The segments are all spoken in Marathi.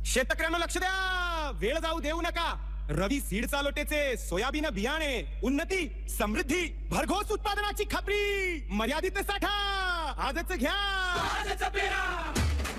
शेतकऱ्यांना लक्ष द्या, वेळ जाऊ देऊ नका। रवी सीड चालोटेचे सोयाबीन बियाणे उन्नती समृद्धी भरघोस उत्पादनाची खात्री, मर्यादित साठा आजच घ्या, आजच पेरा।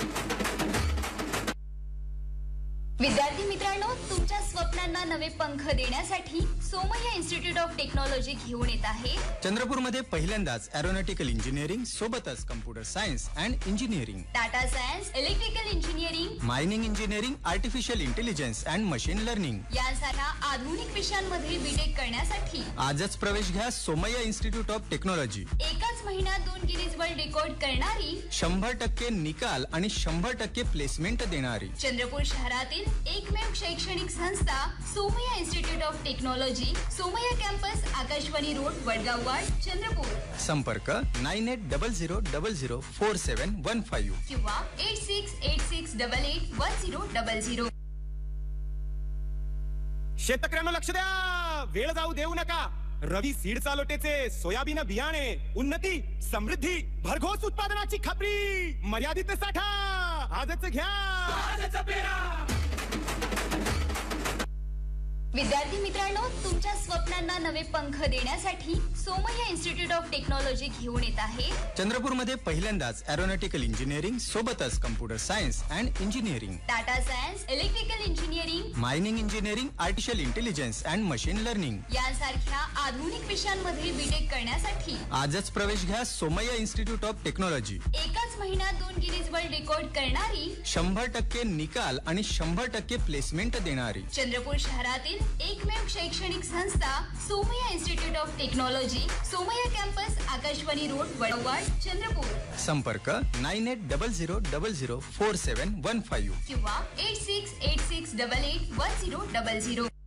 विद्यार्थी मित्रांनो, तुमच्या स्वप्नांना नवे पंख देण्यासाठी सोमय्या इन्स्टिट्यूट ऑफ टेक्नॉलॉजी घेऊन येत आहे चंद्रपूरमध्ये पहिल्यांदाच एरोनॉटिकल इंजिनिअरिंग सोबतच computer science and engineering, Tata science, electrical engineering, mining engineering, artificial intelligence and machine learning यांसारख्या आधुनिक विषयांमध्ये बीटेक करण्यासाठी आजच प्रवेश घ्या सोमय्या इन्स्टिट्यूट ऑफ टेक्नॉलॉजी। एकाच महिन्यात 2 गिनीज वर्ल्ड रेकॉर्ड करणारी, 100% निकाल आणि 100% प्लेसमेंट देणारी चंद्रपूर शहरातील एकमेव शैक्षणिक संस्था Somaiya institute of technology, Somaiya campus, Akashvani road, Vadgaon ward, Chandrapur. संपर्क 9800004715 किंवा 8686881000। शेतकऱ्यांना लक्ष द्या, वेळ जाऊ देऊ नका। रवी सीड चालोटेचे सोयाबीन बियाणे उन्नती समृद्धी भरघोस उत्पादनाची खात्री, मर्यादित साठा आजच घ्या, आजच पेरा। विद्यार्थी मित्रांनो, तुमच्या स्वप्नांना नवे पंख देण्यासाठी सोमय्या इन्स्टिट्यूट ऑफ टेक्नॉलॉजी घेऊन येत आहे चंद्रपूरमध्ये पहिल्यांदाच एरोनॉटिकल इंजिनिअरिंग सोबतच computer science and engineering, Tata science, electrical engineering, mining engineering, artificial intelligence and machine learning यांसारख्या आधुनिक विषयांमध्ये बीटेक करण्यासाठी आजच प्रवेश घ्या सोमय्या इन्स्टिट्यूट ऑफ टेक्नॉलॉजी। एकाच महिन्यात 2 गिनीज वर्ल्ड रेकॉर्ड करणारी, 100% निकाल आणि 100% प्लेसमेंट देणारी चंद्रपूर शहरातील एकमेव शैक्षणिक संस्था Somaiya institute of technology, Somaiya campus, Akashvani road, Vadgaon ward, Chandrapur. संपर्क 9800004715 किंवा 8686881000।